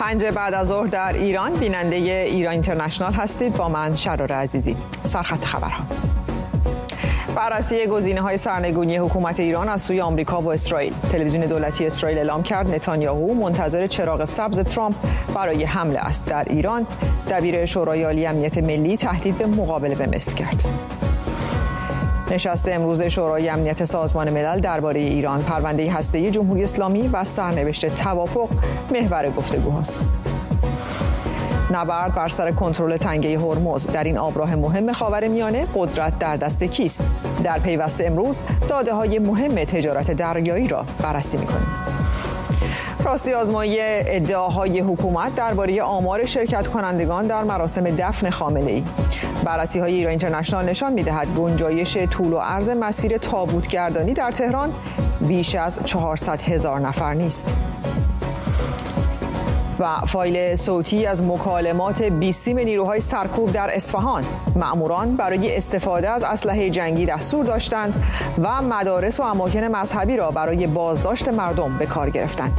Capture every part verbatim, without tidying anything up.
پنج بعد از ظهر در ایران بیننده ایران اینترنشنال هستید. با من شرار عزیزی. سرخط خبرها: بررسی گزینه‌های سرنگونی حکومت ایران از سوی آمریکا و اسرائیل. تلویزیون دولتی اسرائیل اعلام کرد نتانیاهو منتظر چراغ سبز ترامپ برای حمله است. در ایران دبیر شورای عالی امنیت ملی تهدید به مقابله به مصر کرد. نشست امروز شورای امنیت سازمان ملل درباره ایران، پرونده هسته‌ای جمهوری اسلامی و سرنوشت توافق محور گفتگوهاست. نبرد بر سر کنترل تنگه هرمز. در این آبراه مهم خاورمیانه قدرت در دست کیست؟ در پیوست امروز داده‌های مهم تجارت دریایی را بررسی می‌کنیم. راستی آزمایی ادعاهای حکومت درباره آمار شرکت کنندگان در مراسم دفن خامنه‌ای. بررسی‌های ایران اینترنشنال نشان می‌دهد گنجایش طول و عرض مسیر تابوتگردانی در تهران بیش از چهارصد هزار نفر نیست. و فایل صوتی از مکالمات بیستیم نیروهای سرکوب در اصفهان. مأموران برای استفاده از اسلحه جنگی دستور داشتند و مدارس و اماکن مذهبی را برای بازداشت مردم به کار گرفتند.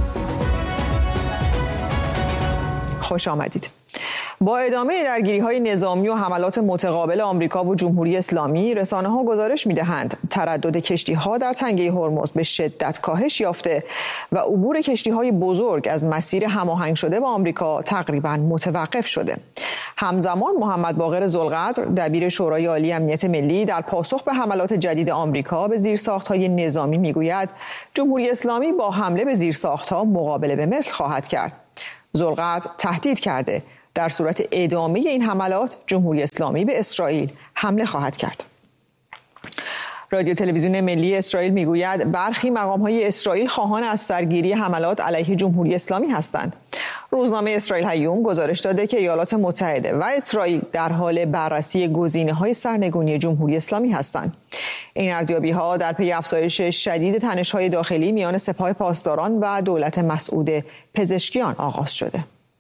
خوش آمدید. با ادامه درگیری‌های نظامی و حملات متقابل آمریکا و جمهوری اسلامی، رسانه‌ها گزارش می‌دهند تردد کشتی‌ها در تنگه هرمز به شدت کاهش یافته و عبور کشتی‌های بزرگ از مسیر هماهنگ شده با آمریکا تقریباً متوقف شده. همزمان محمد باقر ذوالقدر دبیر شورای عالی امنیت ملی در پاسخ به حملات جدید آمریکا به زیرساخت‌های نظامی می‌گوید جمهوری اسلامی با حمله به زیرساخت‌ها مقابله به مثل خواهد کرد. ذوالقدر تهدید کرده در صورت ادامه این حملات جمهوری اسلامی به اسرائیل حمله خواهد کرد. رادیو تلویزیون ملی اسرائیل میگوید برخی مقام‌های اسرائیل خواهان از سرگیری حملات علیه جمهوری اسلامی هستند. روزنامه اسرائیل هیوم گزارش داده که ایالات متحده و اسرائیل در حال بررسی گزینه‌های سرنگونی جمهوری اسلامی هستند. این ارزیابی‌ها در پی افزایش شدید تنش‌های داخلی میان سپاه پاسداران و دولت مسعود پزشکیان آغاز شده.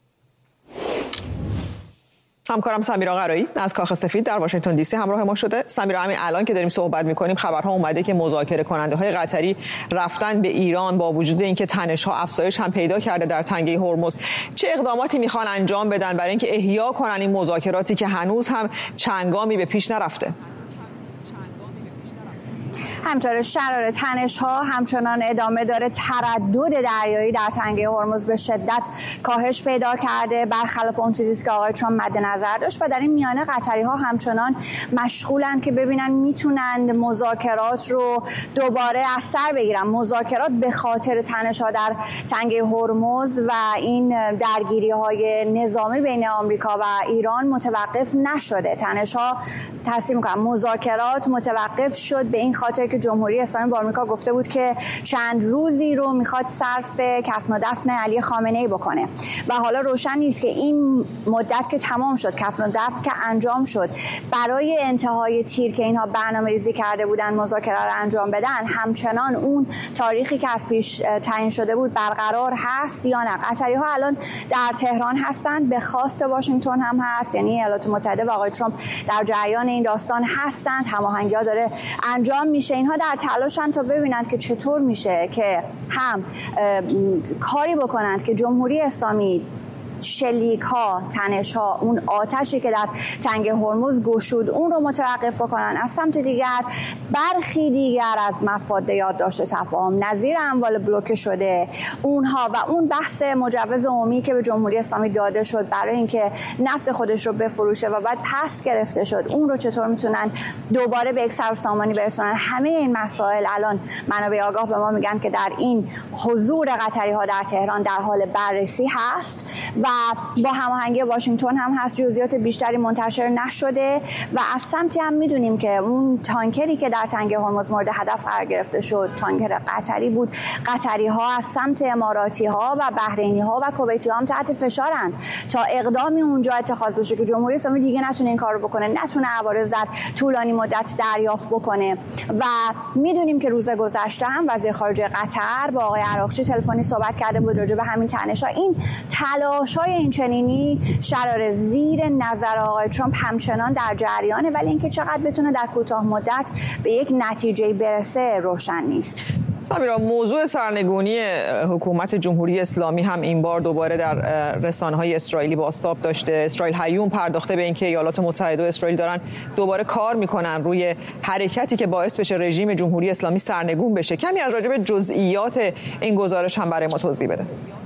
همکارم سمیرا قرایی از کاخ سفید در واشنگتن دی سی همراه ما شده. سمیرا، همین الان که داریم صحبت می‌کنیم خبرها اومده که مذاکره کننده‌های قطری رفتن به ایران با وجود اینکه تنش‌ها افزایش هم پیدا کرده در تنگه هرمز. چه اقداماتی می‌خوان انجام بدن برای اینکه احیا کنن این مذاکراتی که هنوز هم چنگامی به پیش نرفته؟ همطور شرار تنش‌ها همچنان ادامه داره. تردد دریایی در تنگه هرمز به شدت کاهش پیدا کرده، برخلاف اون چیزی که آقای ترامپ مد نظر داشت و در این میانه قطری‌ها همچنان مشغولن که ببینن میتونن مذاکرات رو دوباره از سر بگیرن. مذاکرات به خاطر تنش‌ها در تنگه هرمز و این درگیری‌های نظامی بین آمریکا و ایران متوقف نشده. تنش‌ها تصمیم می‌کنن مذاکرات متوقف شد به این خاطر که جمهوری اسلامی با آمریکا گفته بود که چند روزی رو میخواد صرف کفن و دفن علی خامنه‌ای بکنه و حالا روشن نیست که این مدت که تمام شد، کفن و دفن که انجام شد، برای انتهای تیر که اینها برنامه‌ریزی کرده بودن مذاکره رو انجام بدن، همچنان اون تاریخی که از پیش تعیین شده بود برقرار هست یا نه. قطری‌ها الان در تهران هستند، به خواست واشنگتن هم هست، یعنی ایالات متحده و آقای ترامپ در جریان این داستان هستند. هماهنگی‌ها داره انجام میشه. اینها در تلاشن تا ببینند که چطور میشه که هم کاری بکنند که جمهوری اسلامی شلیک ها، تنش ها، اون آتشی که در تنگ هرمز گشود اون رو متوقف بکنن. از سمت دیگر برخی دیگر از مفاد یادداشت تفاهم نظیر اموال بلوکه شده اونها و اون بحث مجوز عمومی که به جمهوری اسلامی داده شد برای اینکه نفت خودش رو بفروشه و بعد پس گرفته شد، اون رو چطور میتونن دوباره به یک سرسامانی برسونن. همه این مسائل الان منابع آگاه به ما میگن که در این حضور قطری ها در تهران در حال بررسی هست و با هماهنگی واشنگتن هم هست. جزئیات بیشتری منتشر نشده و از سمتی هم میدونیم که اون تانکری که در تنگه هرمز مورد هدف قرار گرفته شد تانکر قطری بود. قطری ها از سمت اماراتی ها و بحرینی ها و کویتی ها هم تحت فشارند تا اقدامی اونجا اتخاذ بشه که جمهوری اسلامی دیگه نتونه این کارو بکنه، نتونه عوارض در طولانی مدت دریافت بکنه. و میدونیم که روز گذشته هم وزیر خارجه قطر با آقای عراقچی تلفنی صحبت کرده بود راجع به همین تنش‌ها. این تلاش‌های این چنینی شرار زیر نظر آقای ترامپ همچنان در جریانه، ولی اینکه چقدر بتونه در کوتاه مدت به یک نتیجه برسه روشن نیست. سمیرا، موضوع سرنگونی حکومت جمهوری اسلامی هم این بار دوباره در رسانه‌های اسرائیلی بازتاب داشته. اسرائیل هیوم پرداخته به اینکه ایالات متحده و اسرائیل دارن دوباره کار میکنن روی حرکتی که باعث بشه رژیم جمهوری اسلامی سرنگون بشه. کمی از راجع به جزئیات این گزارش هم برای ما توضیح بده.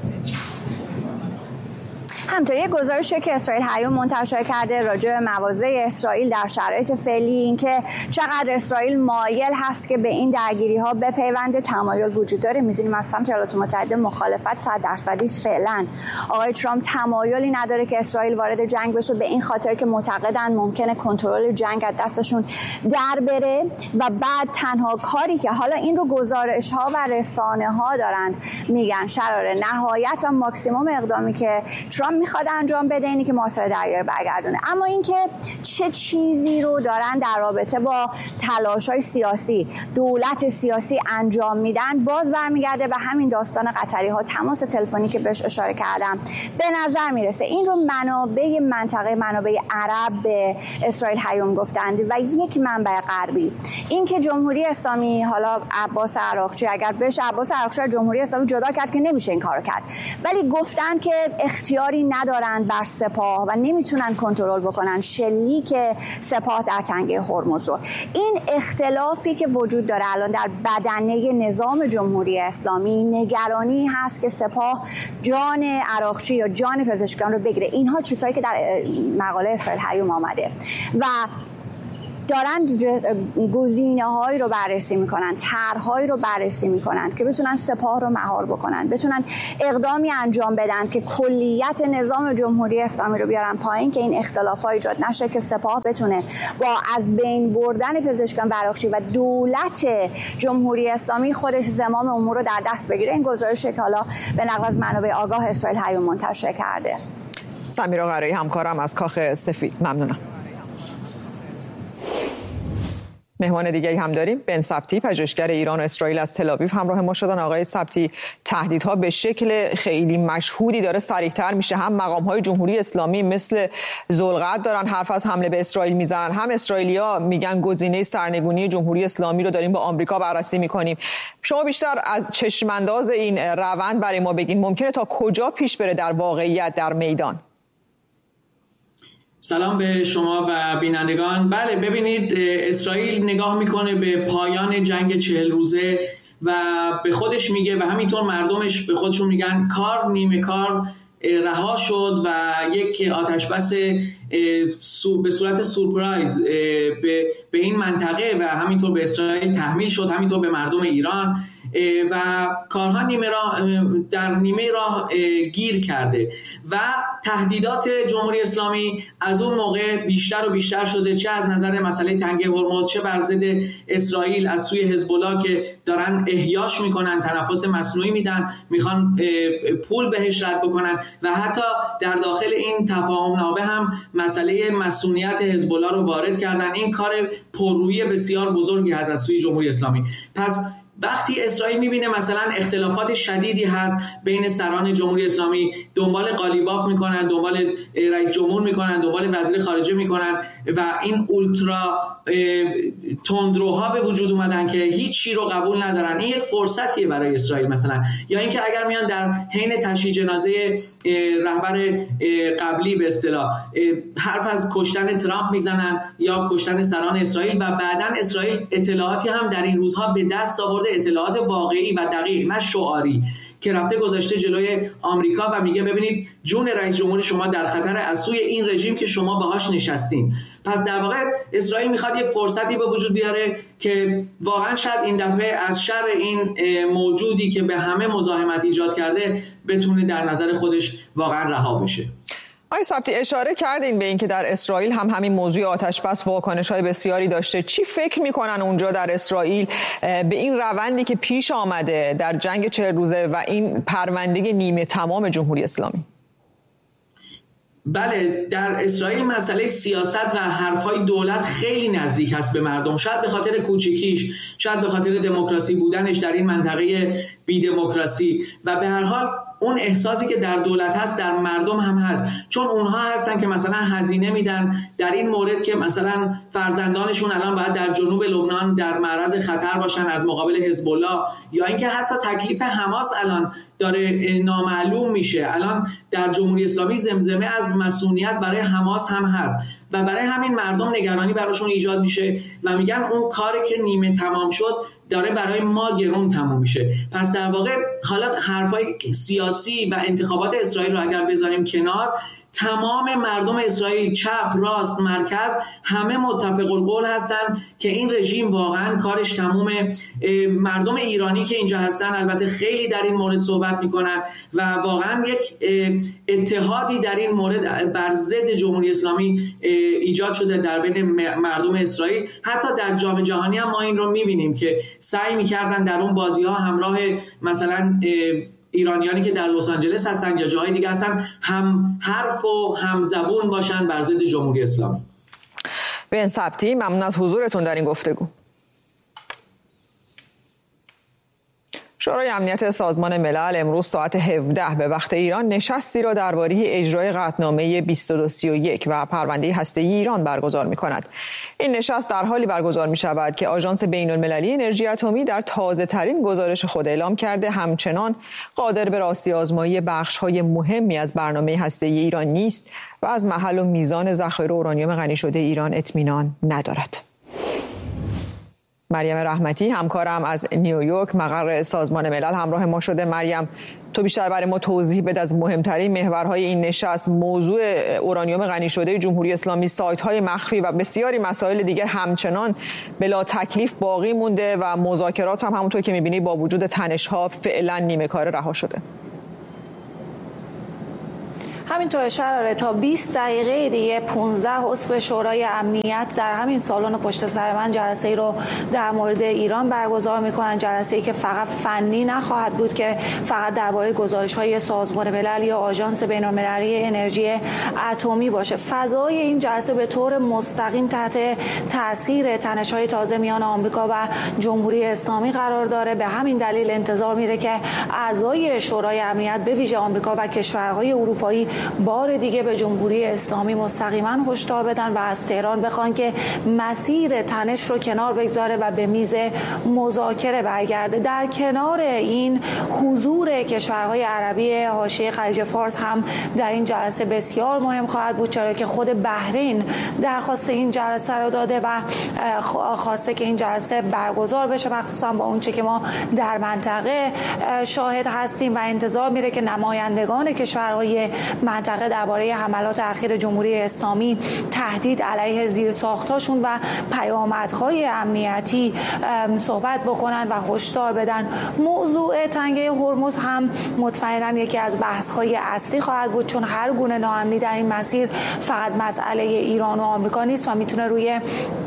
همینطور یک گزارشی که اسرائیل هیوم منتشر کرده راجع به مواضع اسرائیل در شرایط فعلی، اینکه چقدر اسرائیل مایل هست که به این درگیری ها بپیونده. تمایل وجود داره، میدونیم از سمت ایالات متحده مخالفت صد درصدی است. فعلا آقای ترامپ تمایلی نداره که اسرائیل وارد جنگ بشه، به این خاطر که معتقدن ممکنه کنترل جنگ از دستشون در بره و بعد تنها کاری که حالا این رو گزارش ها و رسانه ها دارند میگن شرار نهایت و ماکسیموم اقدامی که ترامپ میخواد انجام بده اینی که محاصره دریایی برگردونه. اما اینکه چه چیزی رو دارن در رابطه با تلاش‌های سیاسی دولت سیاسی انجام میدن باز برمیگرده به همین داستان قطری‌ها، تماس تلفنی که بهش اشاره کردم. به نظر میرسه این رو منابع منطقه منابع عرب به اسرائیل هیوم گفتند و یک منبع غربی، اینکه جمهوری اسلامی، حالا عباس عراقچی اگر بشه عباس عراقچی از جمهوری اسلامی جدا کرد که نمیشه این کارو کرد، ولی گفتند که اختیاری ندارند بر سپاه و نمیتونن کنترل بکنن شلیک سپاه در تنگه هرمز رو. این اختلافی که وجود داره الان در بدنه نظام جمهوری اسلامی، نگرانی هست که سپاه جان عراقچی یا جان پزشکان رو بگیره. اینها چیزهایی که در مقاله اسرائیل هیوم آمده و دارن گزینه‌هایی رو بررسی میکنن، طرح‌هایی رو بررسی میکنن که بتونن سپاه رو مهار بکنن، بتونن اقدامی انجام بدن که کلیت نظام جمهوری اسلامی رو بیارن پایین، که این اختلافات ایجاد نشه، که سپاه بتونه با از بین بردن پزشکان و عراقچی و دولت جمهوری اسلامی خودش زمام امور رو در دست بگیره. این گزارشی که حالا به نقل از منابع آگاه اسرائیل هیوم منتشر کرده. سمیرا قرایی، همکارم از کاخ سفید، ممنونم. مهمان دیگری هم داریم، بن سبتی، پژوهشگر ایران و اسرائیل از تل‌آویو همراه ما شدن. آقای سبتی، تهدیدها به شکل خیلی مشهودی داره صریح‌تر میشه. هم مقام‌های جمهوری اسلامی مثل ذوالقعد دارن حرف از حمله به اسرائیل میزنن، هم اسرائیلیا میگن گزینه سرنگونی جمهوری اسلامی رو داریم با آمریکا بررسی میکنیم. شما بیشتر از چشم‌انداز این روند برای ما بگین، ممکنه تا کجا پیش بره در واقعیت در میدان؟ سلام به شما و بینندگان. بله، ببینید، اسرائیل نگاه میکنه به پایان جنگ چهل روزه و به خودش میگه و همینطور مردمش به خودشون میگن کار نیمه کار رها شد و یک آتش بس به صورت سورپرایز به این منطقه و همینطور به اسرائیل تحمیل شد، همینطور به مردم ایران، و کارها نیمه راه در نیمه راه گیر کرده و تهدیدات جمهوری اسلامی از اون موقع بیشتر و بیشتر شده، چه از نظر مسئله تنگه هرمز، چه بر ضد اسرائیل از سوی حزب الله که دارن احیاش میکنن، تنفس مصنوعی میدن، میخوان پول بهش رد بکنن و حتی در داخل این تفاهم‌نامه هم مسئله مسئولیت حزب الله رو وارد کردن. این کار پررویی بسیار بزرگی هست از سوی جمهوری اسلامی. پس وقتی اسرائیل میبینه مثلا اختلافات شدیدی هست بین سران جمهوری اسلامی، دنبال قالیباف میکنن، دنبال رئیس جمهور میکنن، دنبال وزیر خارجه میکنن و این اولترا تندروها به وجود اومدن که هیچی رو قبول ندارن. این یک فرصتیه برای اسرائیل مثلا. یا اینکه اگر میان در حین تشییع جنازه رهبر قبلی به اصطلاح حرف از کشتن ترامپ میزنن یا کشتن سران اسرائیل و بعداً اسرائیل اطلاعاتی هم در این روزها به دست آورده، اطلاعات واقعی و دقیق، نه شعاری، که رفته گذاشته جلوی آمریکا و میگه ببینید جون رئیس جمهور شما در خطر از سوی این رژیم که شما باهاش نشستین. پس در واقع اسرائیل میخواد یک فرصتی به وجود بیاره که واقعا شاید این دفعه از شر این موجودی که به همه مزاحمت ایجاد کرده بتونه در نظر خودش واقعا رها بشه. آقای سبتی، اشاره کردین به این که در اسرائیل هم همین موضوع آتش بس واکنش‌های بسیاری داشته. چی فکر میکنن اونجا در اسرائیل به این روندی که پیش آمده در جنگ چهل روزه و این پرونده نیمه تمام جمهوری اسلامی؟ بله، در اسرائیل مسئله سیاست و حرفهای دولت خیلی نزدیک هست به مردم. شاید به خاطر کوچیکیش، شاید به خاطر دموکراسی بودنش در این منطقه بی دموکراسی و به هر حال اون احساسی که در دولت هست در مردم هم هست، چون اونها هستن که مثلا هزینه میدن در این مورد که مثلا فرزندانشون الان باید در جنوب لبنان در معرض خطر باشن از مقابل حزب الله، یا اینکه حتی تکلیف حماس الان داره نامعلوم میشه. الان در جمهوری اسلامی زمزمه از مسئولیت برای حماس هم هست و برای همین مردم نگرانی براشون ایجاد میشه و میگن اون کاری که نیمه تمام شد داره برای ما گرون تموم میشه. پس در واقع حالا حرفای سیاسی و انتخابات اسرائیل رو اگر بذاریم کنار، تمام مردم اسرائیل چپ، راست، مرکز همه متفق القول هستن که این رژیم واقعا کارش تمومه. مردم ایرانی که اینجا هستن البته خیلی در این مورد صحبت میکنن و واقعا یک اتحادی در این مورد بر ضد جمهوری اسلامی ایجاد شده در بین مردم اسرائیل. حتی در جام جهانی هم ما این رو میبینیم که سعی میکردن در اون بازی ها همراه مثلا ایرانیانی که در لس آنجلس هستن یا جاهای دیگه هستن هم حرف و هم زبون باشن بر ضد جمهوری اسلامی. بن ثبتی، ممنون از حضورتون در این گفتگو. شورای امنیت سازمان ملل امروز ساعت هفده به وقت ایران نشستی را درباره اجرای قطعنامه بیست و دو سی و یک و پرونده هسته‌ای ایران برگزار می‌کند. این نشست در حالی برگزار می‌شود که آژانس بین‌المللی انرژی اتمی در تازه‌ترین گزارش خود اعلام کرده همچنان قادر به راستی آزمایی بخش‌های مهمی از برنامه هسته‌ای ایران نیست و از محل و میزان ذخایر اورانیوم غنی شده ایران اطمینان ندارد. مریم رحمتی همکارم از نیویورک مقر سازمان ملل همراه ما شده. مریم، تو بیشتر برای ما توضیح بده از مهمترین محورهای این نشست. موضوع اورانیوم غنی شده جمهوری اسلامی، سایت‌های مخفی و بسیاری مسائل دیگر همچنان بلا تکلیف باقی مونده و مذاکرات هم همونطور که می‌بینی با وجود تنش‌ها فعلا نیمه کاره رها شده. همینطور شراره تا بیست دقیقه دیگه پانزده عضو شورای امنیت در همین سالن پشت سر من جلسه ای رو در مورد ایران برگزار میکنن. جلسه ای که فقط فنی نخواهد بود که فقط درباره گزارش‌های سازمان ملل یا آژانس بین‌المللی انرژی اتمی باشه. فضای این جلسه به طور مستقیم تحت تاثیر تنش‌های تازه میان آمریکا و جمهوری اسلامی قرار داره. به همین دلیل انتظار میره که اعضای شورای امنیت به ویژه آمریکا و کشورهای اروپایی بار دیگه به جمهوری اسلامی مستقیما هشدار بدن و از تهران بخوان که مسیر تنش رو کنار بگذاره و به میز مذاکره برگرده. در کنار این حضور کشورهای عربی حاشیه خلیج فارس هم در این جلسه بسیار مهم خواهد بود، چرا که خود بحرین درخواست این جلسه رو داده و خواسته که این جلسه برگزار بشه، مخصوصا با اون چه که ما در منطقه شاهد هستیم و انتظار میره که نمایندگان کشورهای منطقه درباره حملات اخیر جمهوری اسلامی، تهدید علیه زیرساختاشون و پیامدهای امنیتی صحبت بکنن و هشدار بدن. موضوع تنگه هرمز هم مطمئنا یکی از بحث‌های اصلی خواهد بود، چون هر گونه ناامنی در این مسیر فقط مسئله ایران و آمریکا نیست و میتونه روی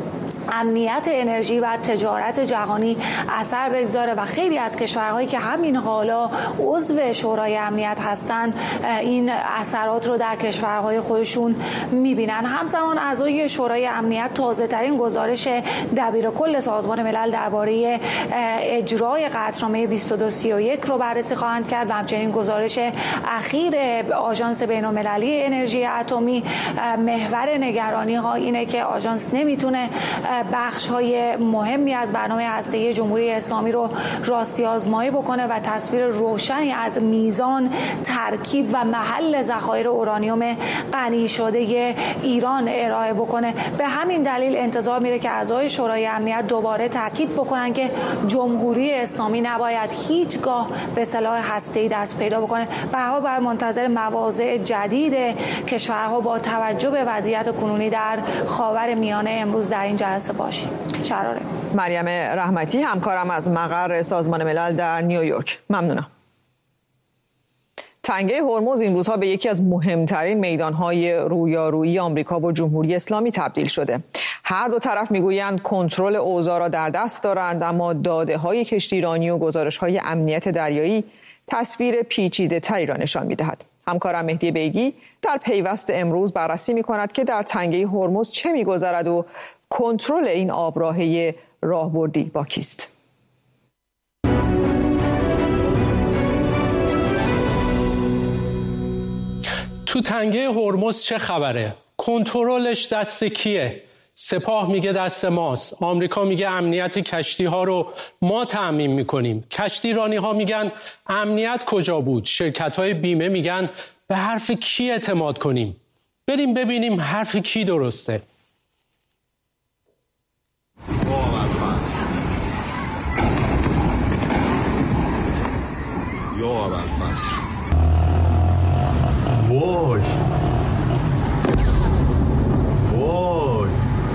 امنیت انرژی و تجارت جهانی اثر بگذاره و خیلی از کشورهایی که همین حالا عضو شورای امنیت هستند این اثرات رو در کشورهای خودشون میبینن. همزمان اعضای شورای امنیت تازه ترین گزارش دبیرکل سازمان ملل درباره اجرای قطعنامه بیست و دو سی و یک رو بررسی خواهند کرد و همچنین گزارش اخیر آژانس بین‌المللی انرژی اتمی. محور نگرانی ها اینه که آژانس نمیتونه بخش های مهمی از برنامه هسته‌ای جمهوری اسلامی رو راستی آزمایی بکنه و تصویر روشنی از میزان، ترکیب و محل ذخایر اورانیوم غنی شده ایران ارائه بکنه. به همین دلیل انتظار میره که اعضای شورای امنیت دوباره تاکید بکنن که جمهوری اسلامی نباید هیچگاه به سلاح هسته‌ای دست پیدا بکنه. به هر حال باید منتظر مواضع جدید کشورها با توجه به وضعیت کنونی در خاورمیانه امروز در این جلسه باشیم. شراره. مریم رحمتی همکارم از مقر سازمان ملل در نیویورک، ممنونم. تنگه هرمز این روزها به یکی از مهمترین میدانهای رویارویی آمریکا و جمهوری اسلامی تبدیل شده. هر دو طرف میگویند کنترل اوضاع را در دست دارند، اما داده‌های کشتیرانی و گزارش‌های امنیت دریایی تصویر پیچیده تری را نشان می‌دهد. همکارم مهدی بیگی در پیوست امروز بررسی می‌کند که در تنگه هرمز چه می‌گذرد و کنترل این آبراهه راهبردی با کیست؟ تو تنگه هرمز چه خبره؟ کنترلش دست کیه؟ سپاه میگه دست ماست. آمریکا میگه امنیت کشتی ها رو ما تأمین میکنیم. کشتی رانی ها میگن امنیت کجا بود؟ شرکت های بیمه میگن به حرف کی اعتماد کنیم؟ بریم ببینیم حرف کی درسته. یا ابوالفضل وای وای.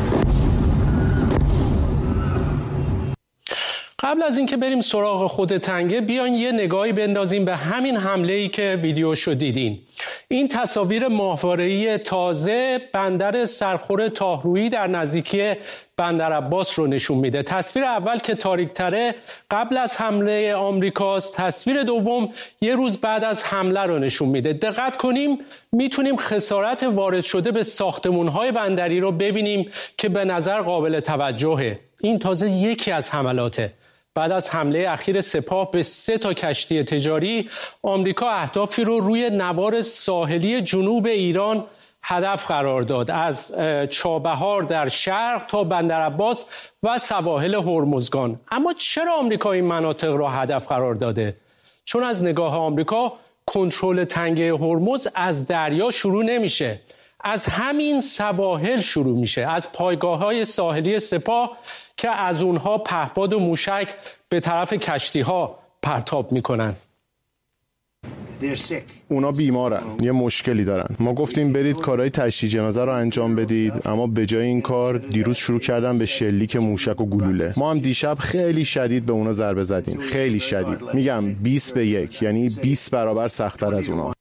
قبل از اینکه بریم سراغ خود تنگه، بیاین یه نگاهی بندازیم به همین حمله‌ای که ویدیوشو دیدین. این تصاویر ماهواره‌ای تازه بندر سرخور طاهرویی در نزدیکی بندر عباس رو نشون میده. تصویر اول که تاریک‌تره قبل از حمله آمریکاست، تصویر دوم یه روز بعد از حمله رو نشون میده. دقت کنیم میتونیم خسارت وارد شده به ساختمان‌های بندری رو ببینیم که به نظر قابل توجهه. این تازه یکی از حملاته. بعد از حمله اخیر سپاه به سه تا کشتی تجاری، آمریکا اهدافی رو روی نوار ساحلی جنوب ایران هدف قرار داد، از چابهار در شرق تا بندر عباس و سواحل هرمزگان. اما چرا آمریکا این مناطق را هدف قرار داده؟ چون از نگاه آمریکا کنترل تنگه هرمز از دریا شروع نمیشه، از همین سواحل شروع میشه، از پایگاه‌های ساحلی سپاه که از اونها پهپاد و موشک به طرف کشتی‌ها پرتاب میکنن. اونا بیمارن، یه مشکلی دارن. ما گفتیم برید کارهای تشییع جنازه رو انجام بدید، اما به جای این کار دیروز شروع کردن به شلیک موشک و گلوله. ما هم دیشب خیلی شدید به اونا ضربه زدیم، خیلی شدید. میگم بیست به یک، یعنی بیست برابر سخت‌تر از اونا.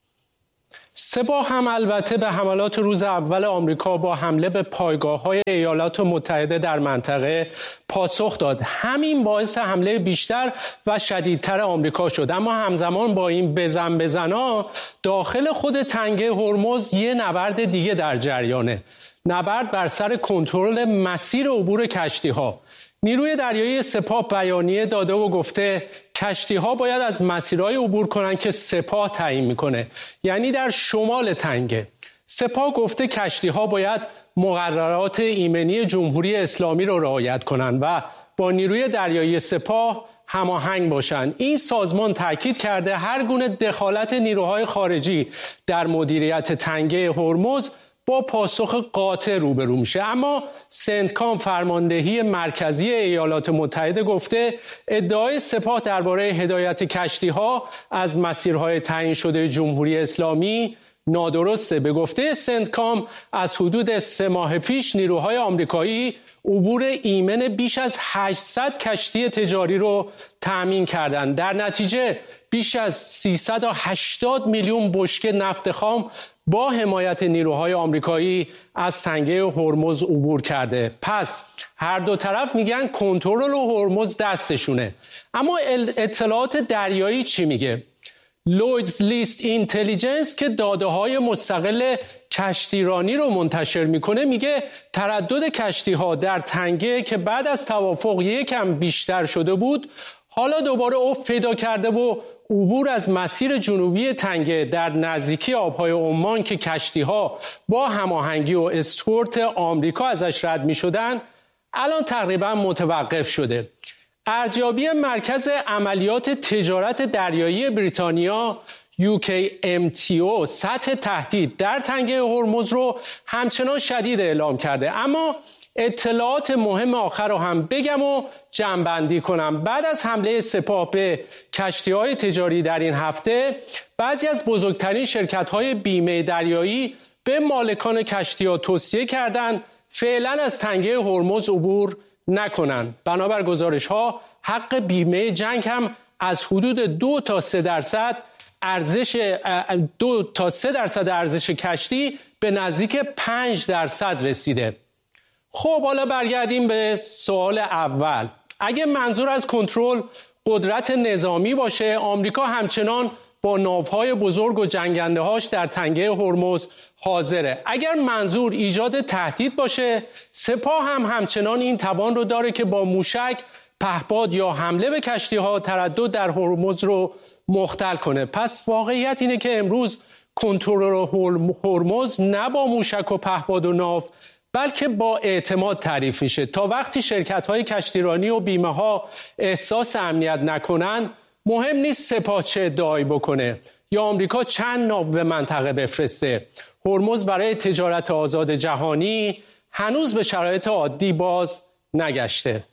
سپاه هم البته به حملات روز اول آمریکا با حمله به پایگاه‌های ایالات متحده در منطقه پاسخ داد. همین باعث حمله بیشتر و شدیدتر آمریکا شد. اما همزمان با این بزن بزنا داخل خود تنگه هرمز یه نبرد دیگه در جریانه. نبرد بر سر کنترل مسیر عبور کشتی‌ها. نیروی دریایی سپاه بیانیه داده و گفته کشتی‌ها باید از مسیرهای عبور کنن که سپاه تعیین میکنه، یعنی در شمال تنگه. سپاه گفته کشتی‌ها باید مقررات ایمنی جمهوری اسلامی رو رعایت کنن و با نیروی دریایی سپاه هماهنگ باشن. این سازمان تاکید کرده هر گونه دخالت نیروهای خارجی در مدیریت تنگه هرمز با پاسخ قاطع روبرو میشه. اما سنتکام فرماندهی مرکزی ایالات متحده گفته ادعای سپاه درباره هدایت کشتی‌ها از مسیرهای تعیین شده جمهوری اسلامی نادرسته. به گفته سنتکام از حدود سه ماه پیش نیروهای آمریکایی عبور ایمن بیش از هشتصد کشتی تجاری رو تأمین کردند. در نتیجه بیش از سیصد و هشتاد میلیون بشکه نفت خام با حمایت نیروهای آمریکایی از تنگه هرمز عبور کرده. پس هر دو طرف میگن کنترل هرمز دستشونه. اما اطلاعات دریایی چی میگه؟ لویدز لیست اینتلیجنس که داده های مستقل کشتیرانی رو منتشر میکنه میگه تردد کشتی ها در تنگه که بعد از توافق یکم بیشتر شده بود حالا دوباره افت پیدا کرده و عبور از مسیر جنوبی تنگه در نزدیکی آبهای عمان که کشتی‌ها با هماهنگی و اسکورت آمریکا ازش رد می‌شدن الان تقریبا متوقف شده. ارزیابی مرکز عملیات تجارت دریایی بریتانیا یو کی ام تی او سطح تهدید در تنگه هرمز رو همچنان شدید اعلام کرده. اما اطلاعات مهم آخر رو هم بگم و جمع‌بندی کنم. بعد از حمله سپاه به کشتی‌های تجاری در این هفته، بعضی از بزرگترین شرکت‌های بیمه دریایی به مالکان کشتی‌ها توصیه کردند فعلا از تنگه هرمز عبور نکنند. بنابر گزارش‌ها حق بیمه جنگ هم از حدود دو تا سه درصد ارزش دو تا سه درصد ارزش کشتی به نزدیک پنج درصد رسیده. خب حالا برگردیم به سوال اول. اگه منظور از کنترل قدرت نظامی باشه، آمریکا همچنان با ناوهای بزرگ و جنگنده‌هاش در تنگه هرمز حاضره. اگر منظور ایجاد تهدید باشه، سپاه هم همچنان این توان رو داره که با موشک، پهپاد یا حمله به کشتی‌ها تردد در هرمز رو مختل کنه. پس واقعیت اینه که امروز کنترل هرمز نه با موشک و پهپاد و ناو بلکه با اعتماد تعریف میشه. تا وقتی شرکت‌های کشتیرانی و بیمه‌ها احساس امنیت نکنن، مهم نیست سپاه چه ادعایی بکنه یا آمریکا چند ناو به منطقه بفرسته. هرمز برای تجارت آزاد جهانی هنوز به شرایط عادی باز نگشته.